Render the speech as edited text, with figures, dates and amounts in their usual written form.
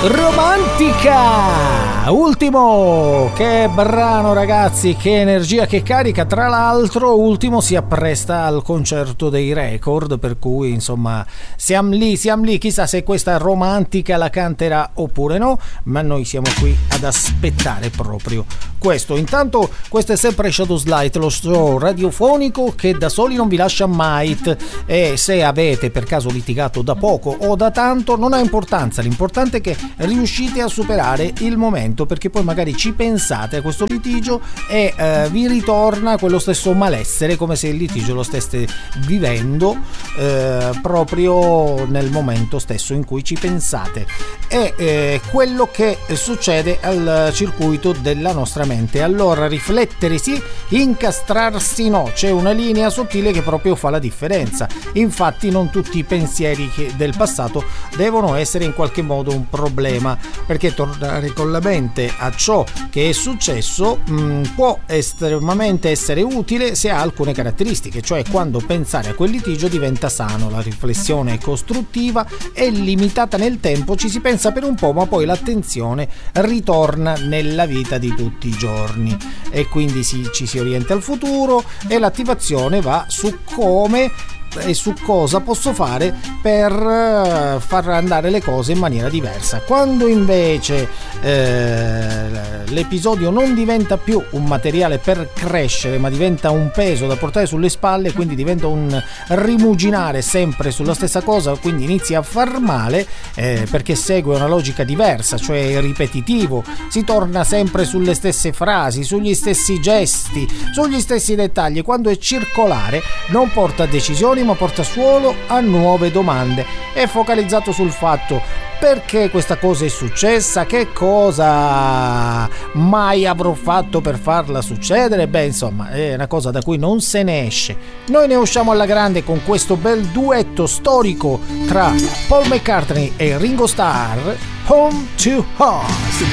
Romantica, ultimo, che brano ragazzi, che energia, che carica. Tra l'altro ultimo si appresta al concerto dei Record, per cui insomma siamo lì, chissà se questa Romantica la canterà oppure no, ma noi siamo qui ad aspettare proprio questo. Intanto questo è sempre Shadows Light, lo show radiofonico che da soli non vi lascia mai, e se avete per caso litigato da poco o da tanto non ha importanza, l'importante è che riuscite a superare il momento, perché poi magari ci pensate a questo litigio e vi ritorna quello stesso malessere, come se il litigio lo steste vivendo proprio nel momento stesso in cui ci pensate. È quello che succede al circuito della nostra mente. Allora riflettere sì, incastrarsi no, c'è una linea sottile che proprio fa la differenza. Infatti non tutti i pensieri del passato devono essere in qualche modo un problema, perché tornare con la mente a ciò che è successo può estremamente essere utile se ha alcune caratteristiche, cioè quando pensare a quel litigio diventa sano, la riflessione è costruttiva, è limitata nel tempo, ci si pensa per un po', ma poi l'attenzione ritorna nella vita di tutti i giorni e quindi ci si orienta al futuro e l'attivazione va su come e su cosa posso fare per far andare le cose in maniera diversa. Quando invece l'episodio non diventa più un materiale per crescere, ma diventa un peso da portare sulle spalle, quindi diventa un rimuginare sempre sulla stessa cosa, quindi inizia a far male perché segue una logica diversa, cioè è ripetitivo, si torna sempre sulle stesse frasi, sugli stessi gesti, sugli stessi dettagli. Quando è circolare non porta a decisioni, ma porta solo a nuove domande. È focalizzato sul fatto: perché questa cosa è successa? Che cosa mai avrò fatto per farla succedere? Beh, insomma, è una cosa da cui non se ne esce. Noi ne usciamo alla grande con questo bel duetto storico tra Paul McCartney e Ringo Starr, Home to Heart.